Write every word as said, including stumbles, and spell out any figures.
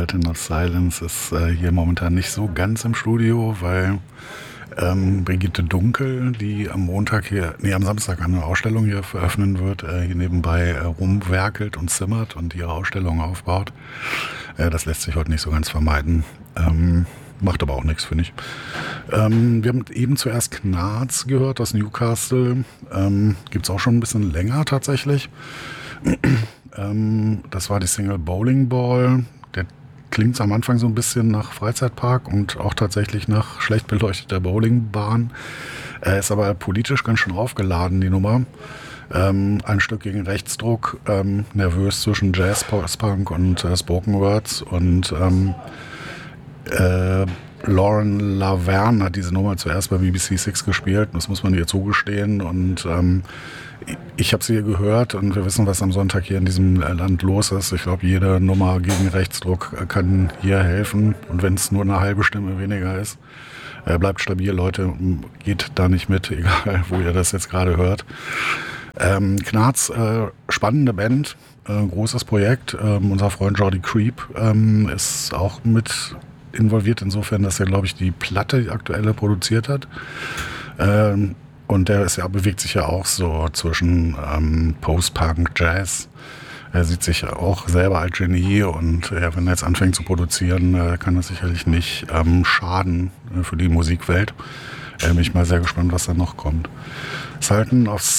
Sultan of Silence ist äh, hier momentan nicht so ganz im Studio, weil ähm, Brigitte Dunkel, die am Montag hier, nee, am Samstag eine Ausstellung hier eröffnen wird, äh, hier nebenbei äh, rumwerkelt und zimmert und ihre Ausstellung aufbaut. Äh, das lässt sich heute nicht so ganz vermeiden. Ähm, macht aber auch nichts, finde ich. Ähm, wir haben eben zuerst Knarz gehört aus Newcastle. Ähm, Gibt es auch schon ein bisschen länger tatsächlich. ähm, das war die Single Bowling Ball. Der klingt am Anfang so ein bisschen nach Freizeitpark und auch tatsächlich nach schlecht beleuchteter Bowlingbahn. Er ist aber politisch ganz schön aufgeladen, die Nummer. Ähm, ein Stück gegen Rechtsdruck, ähm, nervös zwischen Jazz, Post-Punk und äh, Spoken Words und ähm, äh, Lauren Laverne hat diese Nummer zuerst bei B B C Six gespielt, das muss man ihr zugestehen und ähm, ich habe sie hier gehört und wir wissen, was am Sonntag hier in diesem Land los ist. Ich glaube, jede Nummer gegen Rechtsdruck kann hier helfen und wenn es nur eine halbe Stimme weniger ist, äh, bleibt stabil, Leute, geht da nicht mit, egal wo ihr das jetzt gerade hört. Ähm, Knarz, äh, spannende Band, äh, großes Projekt. Ähm, unser Freund Jordi Creep ähm, ist auch mit involviert insofern, dass er, glaube ich, die Platte, die aktuelle, produziert hat. Ähm, und der ist ja, bewegt sich ja auch so zwischen ähm, Post-Punk, Jazz. Er sieht sich auch selber als Genie und ja, wenn er jetzt anfängt zu produzieren, äh, kann das sicherlich nicht ähm, schaden äh, für die Musikwelt. Äh, bin ich mal sehr gespannt, was da noch kommt. Sultan of